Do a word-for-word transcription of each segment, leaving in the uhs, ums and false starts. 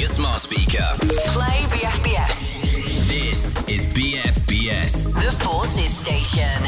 smart speaker. Play B F B S. This is B F B S. The Forces Station.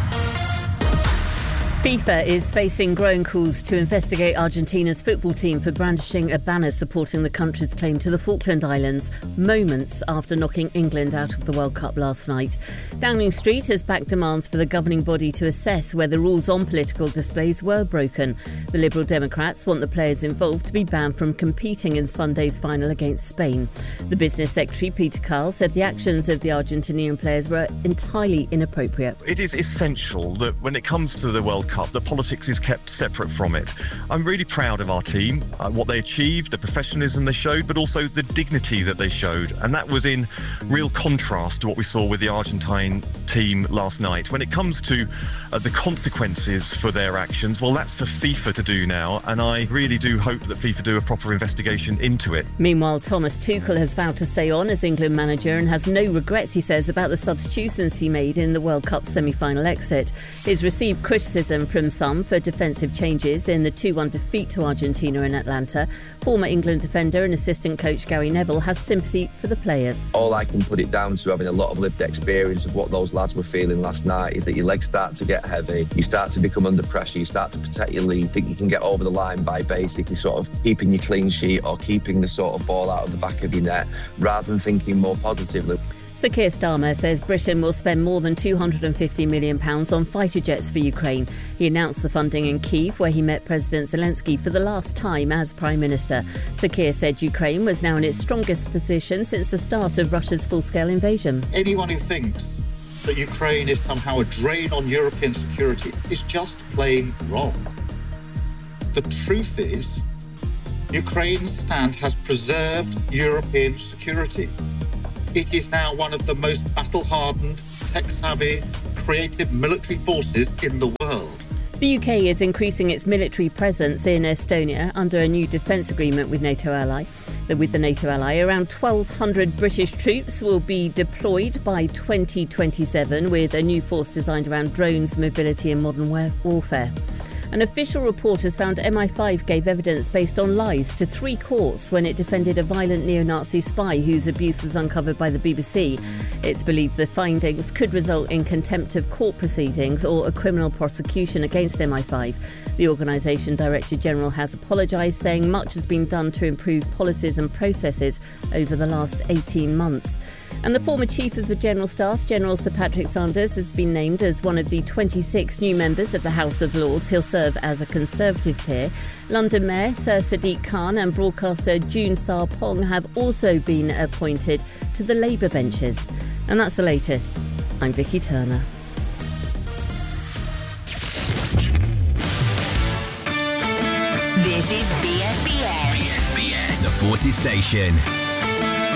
FIFA is facing growing calls to investigate Argentina's football team for brandishing a banner supporting the country's claim to the Falkland Islands, moments after knocking England out of the World Cup last night. Downing Street has backed demands for the governing body to assess whether rules on political displays were broken. The Liberal Democrats want the players involved to be banned from competing in Sunday's final against Spain. The Business Secretary, Peter Kyle, said the actions of the Argentinian players were entirely inappropriate. It is essential that when it comes to the World Cup, the politics is kept separate from it. I'm really proud of our team, uh, what they achieved, the professionalism they showed, but also the dignity that they showed. And that was in real contrast to what we saw with the Argentine team last night. When it comes to uh, the consequences for their actions, well, that's for FIFA to do now. And I really do hope that FIFA do a proper investigation into it. Meanwhile, Thomas Tuchel has vowed to stay on as England manager and has no regrets, he says, about the substitutions he made in the World Cup semi-final exit. He's received criticism from some for defensive changes in the two one defeat to Argentina in Atlanta. Former England defender and assistant coach Gary Neville has sympathy for the players. All I can put it down to, having a lot of lived experience of what those lads were feeling last night, is that your legs start to get heavy, you start to become under pressure, you start to protect your lead, think you can get over the line by basically sort of keeping your clean sheet or keeping the sort of ball out of the back of your net, rather than thinking more positively. Sir Keir Starmer says Britain will spend more than two hundred fifty million pounds on fighter jets for Ukraine. He announced the funding in Kyiv, where he met President Zelensky for the last time as Prime Minister. Sir Keir said Ukraine was now in its strongest position since the start of Russia's full-scale invasion. Anyone who thinks that Ukraine is somehow a drain on European security is just plain wrong. The truth is, Ukraine's stand has preserved European security. It is now one of the most battle-hardened, tech-savvy, creative military forces in the world. The U K is increasing its military presence in Estonia under a new defence agreement with NATO ally. With the NATO ally, around twelve hundred British troops will be deployed by twenty twenty-seven, with a new force designed around drones, mobility and modern warfare. An official report has found M I five gave evidence based on lies to three courts when it defended a violent neo-Nazi spy whose abuse was uncovered by the B B C. It's believed the findings could result in contempt of court proceedings or a criminal prosecution against M I five. The organisation Director General has apologised, saying much has been done to improve policies and processes over the last eighteen months. And the former Chief of the General Staff, General Sir Patrick Sanders, has been named as one of the twenty-six new members of the House of Lords. He'll serve as a Conservative peer. London Mayor Sir Sadiq Khan and broadcaster June Sarpong have also been appointed to the Labour benches. And that's the latest. I'm Vicky Turner. This is B F B S. B F B S, the Forces Station.